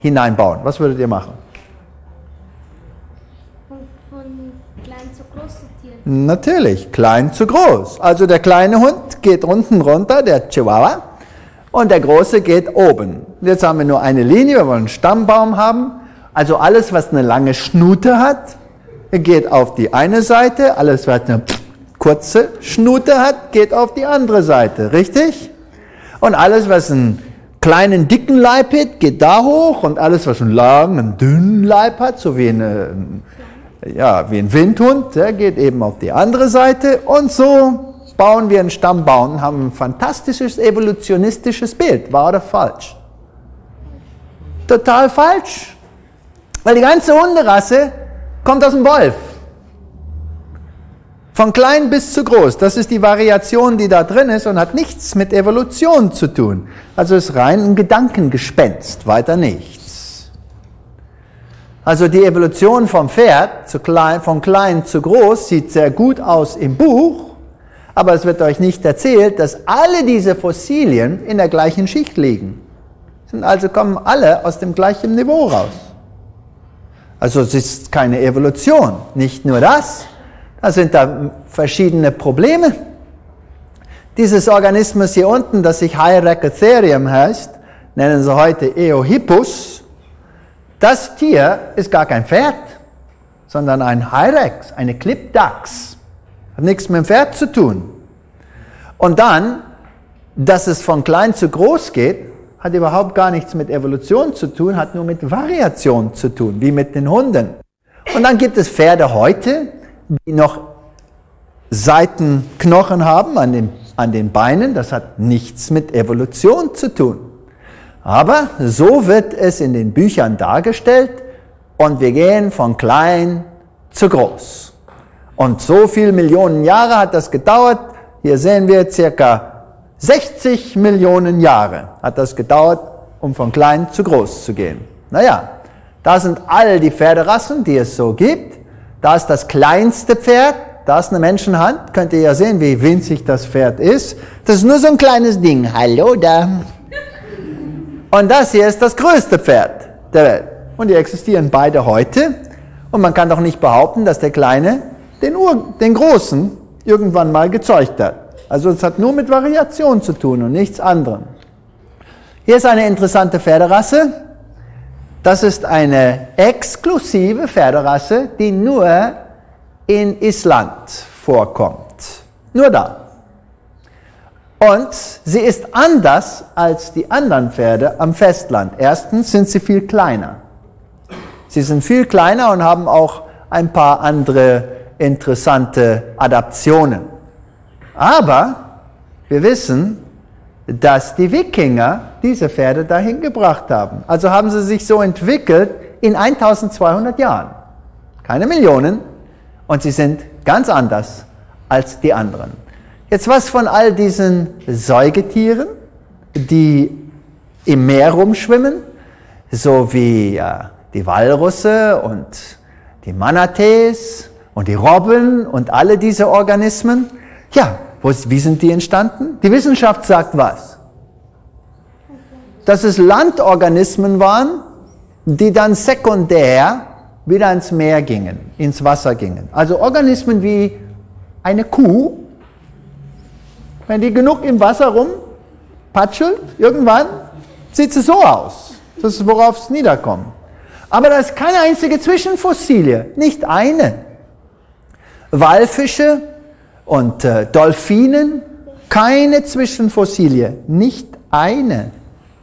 hineinbauen? Was würdet ihr machen? Von klein zu groß sortieren. Natürlich, klein zu groß. Also der kleine Hund geht unten runter, der Chihuahua, und der große geht oben. Jetzt haben wir nur eine Linie, wir wollen einen Stammbaum haben. Also alles, was eine lange Schnute hat, geht auf die eine Seite. Alles, was eine kurze Schnute hat, geht auf die andere Seite. Richtig? Und alles, was einen kleinen, dicken Leib hat, geht da hoch. Und alles, was einen langen, dünnen Leib hat, so wie ein Windhund, der geht eben auf die andere Seite. Und so bauen wir einen Stammbaum und haben ein fantastisches evolutionistisches Bild. Wahr oder falsch? Total falsch. Weil die ganze Hunderasse kommt aus dem Wolf. Von klein bis zu groß. Das ist die Variation, die da drin ist und hat nichts mit Evolution zu tun. Also ist rein ein Gedankengespenst, weiter nichts. Also die Evolution vom Pferd, von klein zu groß, sieht sehr gut aus im Buch, aber es wird euch nicht erzählt, dass alle diese Fossilien in der gleichen Schicht liegen. Also kommen alle aus dem gleichen Niveau raus. Also es ist keine Evolution. Nicht nur das, da sind da verschiedene Probleme. Dieses Organismus hier unten, das sich Hyracotherium heißt, nennen sie heute Eohippus. Das Tier ist gar kein Pferd, sondern ein Hyrax, eine Klippdachs. Hat nichts mit dem Pferd zu tun. Und dann, dass es von klein zu groß geht, hat überhaupt gar nichts mit Evolution zu tun, hat nur mit Variation zu tun, wie mit den Hunden. Und dann gibt es Pferde heute, die noch Seitenknochen haben an den Beinen. Das hat nichts mit Evolution zu tun. Aber so wird es in den Büchern dargestellt und wir gehen von klein zu groß. Und so viele Millionen Jahre hat das gedauert. Hier sehen wir circa 60 Millionen Jahre hat das gedauert, um von klein zu groß zu gehen. Naja, da sind all die Pferderassen, die es so gibt. Da ist das kleinste Pferd, da ist eine Menschenhand. Könnt ihr ja sehen, wie winzig das Pferd ist. Das ist nur so ein kleines Ding. Hallo da. Und das hier ist das größte Pferd der Welt. Und die existieren beide heute. Und man kann doch nicht behaupten, dass der Kleine den Großen irgendwann mal gezeugt hat. Also es hat nur mit Variation zu tun und nichts anderem. Hier ist eine interessante Pferderasse. Das ist eine exklusive Pferderasse, die nur in Island vorkommt. Nur da. Und sie ist anders als die anderen Pferde am Festland. Erstens sind sie viel kleiner. Sie sind viel kleiner und haben auch ein paar andere interessante Adaptionen. Aber wir wissen, dass die Wikinger diese Pferde dahin gebracht haben. Also haben sie sich so entwickelt in 1200 Jahren. Keine Millionen. Und sie sind ganz anders als die anderen. Jetzt was von all diesen Säugetieren, die im Meer rumschwimmen, so wie die Walrusse und die Manatees und die Robben und alle diese Organismen. Ja, wie sind die entstanden? Die Wissenschaft sagt was? Dass es Landorganismen waren, die dann sekundär wieder ins Meer gingen, ins Wasser gingen. Also Organismen wie eine Kuh, wenn die genug im Wasser rumpatschelt, irgendwann sieht sie so aus. Das ist, worauf es niederkommt. Aber da ist keine einzige Zwischenfossilie, nicht eine. Walfische und Delfinen, keine Zwischenfossilie, nicht eine.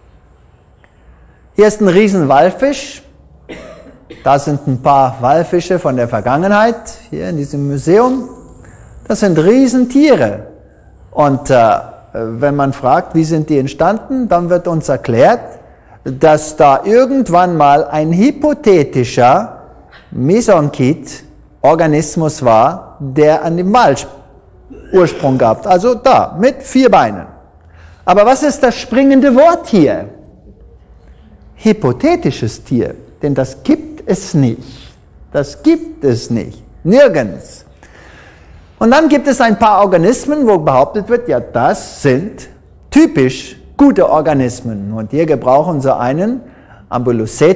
Hier ist ein Riesenwalfisch. Da sind ein paar Walfische von der Vergangenheit, hier in diesem Museum. Das sind Riesentiere. Und wenn man fragt, wie sind die entstanden, dann wird uns erklärt, dass da irgendwann mal ein hypothetischer Mesonkit-Organismus war, der an dem Wal Ursprung gab. Also da, mit 4 Beinen. Aber was ist das springende Wort hier? Hypothetisches Tier, denn das gibt es nicht. Das gibt es nicht. Nirgends. Und dann gibt es ein paar Organismen, wo behauptet wird, ja, das sind typisch gute Organismen. Und hier gebrauchen sie einen Ambulocetus